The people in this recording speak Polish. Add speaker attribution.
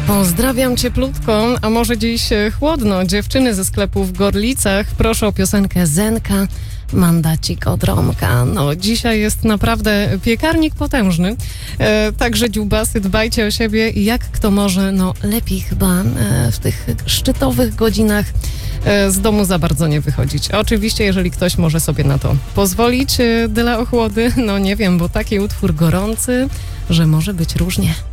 Speaker 1: Pozdrawiam cieplutko, a może dziś chłodno. Dziewczyny ze sklepu w Gorlicach, proszę o piosenkę Zenka, mandacik od Romka. No, dzisiaj jest naprawdę piekarnik potężny, także dziubasy, dbajcie o siebie i jak kto może, no lepiej chyba w tych szczytowych godzinach z domu za bardzo nie wychodzić. Oczywiście, jeżeli ktoś może sobie na to pozwolić dla ochłody, no nie wiem, bo taki utwór gorący, że może być różnie.